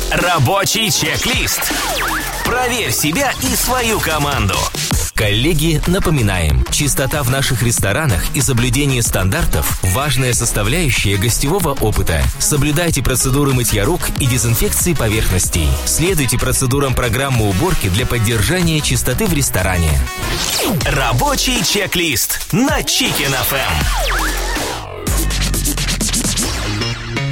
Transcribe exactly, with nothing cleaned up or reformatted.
Рабочий чек-лист. Проверь себя и свою команду. Коллеги, напоминаем, чистота в наших ресторанах и соблюдение стандартов – важная составляющая гостевого опыта. Соблюдайте процедуры мытья рук и дезинфекции поверхностей. Следуйте процедурам программы уборки для поддержания чистоты в ресторане. Рабочий чек-лист на Chicken эф эм.